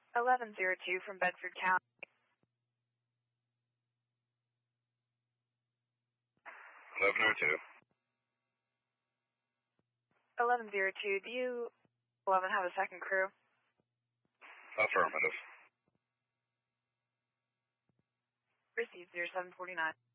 1102 from Bedford County. 1102. 1102, do you 11 have a second crew? Affirmative. Received 0749.